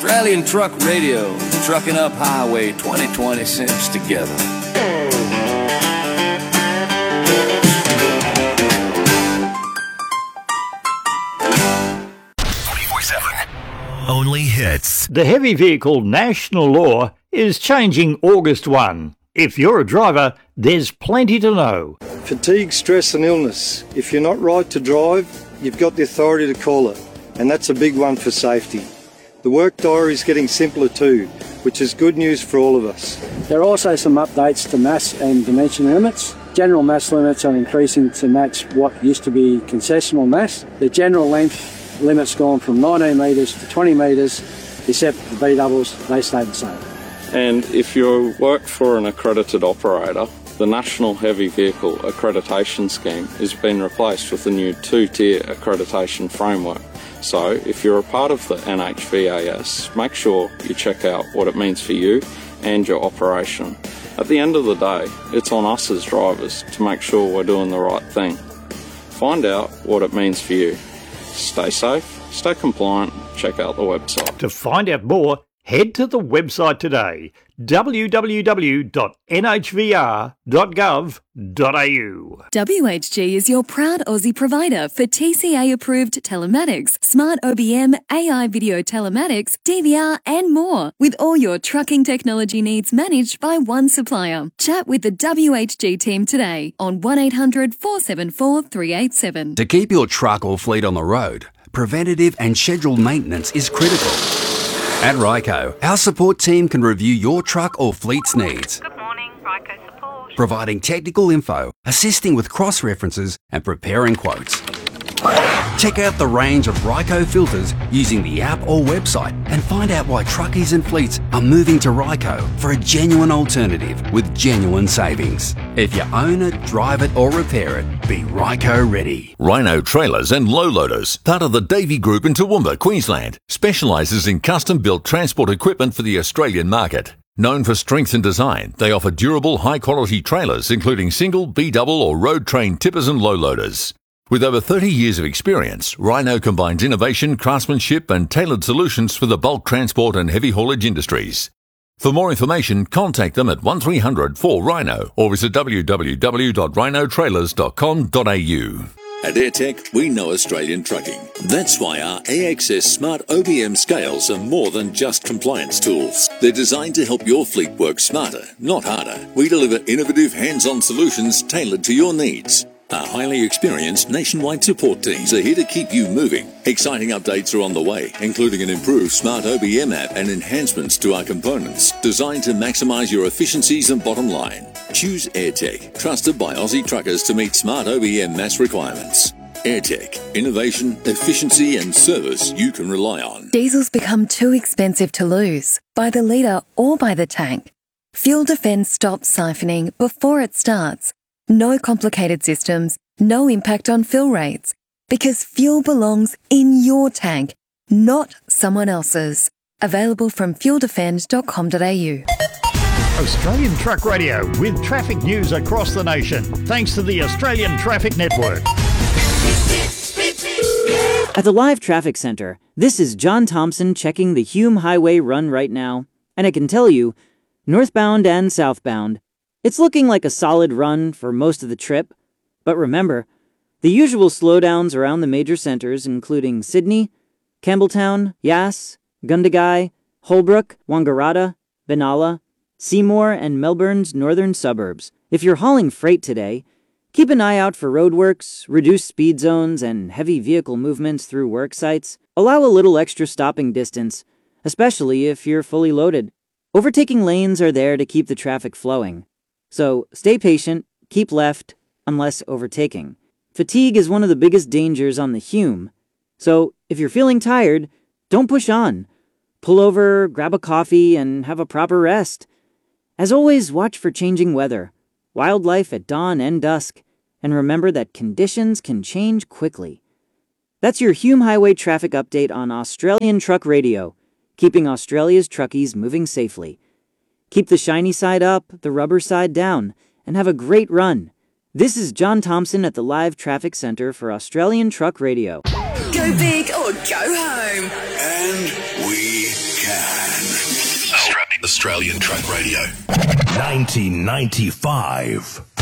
Australian Truck Radio, trucking up Highway 2026 together. Only hits. The heavy vehicle national law is changing August 1. If you're a driver, there's plenty to know. Fatigue, stress and illness. If you're not right to drive, you've got the authority to call it. And that's a big one for safety. The work diary is getting simpler too, which is good news for all of us. There are also some updates to mass and dimension limits. General mass limits are increasing to match what used to be concessional mass. The general length limit's gone from 19 metres to 20 metres, except the B-doubles, they stay the same. And if you work for an accredited operator, the National Heavy Vehicle Accreditation Scheme has been replaced with a new two-tier accreditation framework. So if you're a part of the NHVAS, make sure you check out what it means for you and your operation. At the end of the day, it's on us as drivers to make sure we're doing the right thing. Find out what it means for you. Stay safe, stay compliant, check out the website. To find out more, head to the website today, www.nhvr.gov.au. WHG is your proud Aussie provider for TCA-approved telematics, smart OBM, AI video telematics, DVR and more, with all your trucking technology needs managed by one supplier. Chat with the WHG team today on 1800 474 387. To keep your truck or fleet on the road, preventative and scheduled maintenance is critical. At Ryco, our support team can review your truck or fleet's needs. Good morning, Ryco Support. Providing technical info, assisting with cross-references and preparing quotes. Check out the range of Ryco filters using the app or website and find out why truckies and fleets are moving to Ryco for a genuine alternative with genuine savings. If you own it, drive it or repair it, be Ryco ready. Rhino Trailers and Low Loaders, part of the Davey Group in Toowoomba, Queensland, specialises in custom-built transport equipment for the Australian market. Known for strength and design, they offer durable, high-quality trailers, including single, B-double or road-trained tippers and low loaders. With over 30 years of experience, Rhino combines innovation, craftsmanship and tailored solutions for the bulk transport and heavy haulage industries. For more information, contact them at 1300 4RHINO or visit www.rhinotrailers.com.au. At AirTech, we know Australian trucking. That's why our AXS Smart OBM scales are more than just compliance tools. They're designed to help your fleet work smarter, not harder. We deliver innovative hands-on solutions tailored to your needs. Our highly experienced nationwide support teams are here to keep you moving. Exciting updates are on the way, including an improved Smart OBM app and enhancements to our components designed to maximise your efficiencies and bottom line. Choose AirTech, trusted by Aussie truckers to meet Smart OBM mass requirements. AirTech, innovation, efficiency and service you can rely on. Diesel's become too expensive to lose, by the litre or by the tank. Fuel Defence stops siphoning before it starts. No complicated systems, no impact on fill rates, because fuel belongs in your tank, not someone else's. Available from fueldefend.com.au. Australian Truck Radio with traffic news across the nation, thanks to the Australian Traffic Network. At the Live Traffic Centre, this is John Thompson checking the Hume Highway run right now, and I can tell you, northbound and southbound, it's looking like a solid run for most of the trip, but remember, the usual slowdowns around the major centres including Sydney, Campbelltown, Yass, Gundagai, Holbrook, Wangaratta, Benalla, Seymour, and Melbourne's northern suburbs. If you're hauling freight today, keep an eye out for roadworks, reduced speed zones, and heavy vehicle movements through work sites. Allow a little extra stopping distance, especially if you're fully loaded. Overtaking lanes are there to keep the traffic flowing. So stay patient, keep left, unless overtaking. Fatigue is one of the biggest dangers on the Hume. So if you're feeling tired, don't push on. Pull over, grab a coffee, and have a proper rest. As always, watch for changing weather, wildlife at dawn and dusk, and remember that conditions can change quickly. That's your Hume Highway traffic update on Australian Truck Radio, keeping Australia's truckies moving safely. Keep the shiny side up, the rubber side down, and have a great run. This is John Thompson at the Live Traffic Centre for Australian Truck Radio. Go big or go home. And we can. Australian Truck Radio. 1995.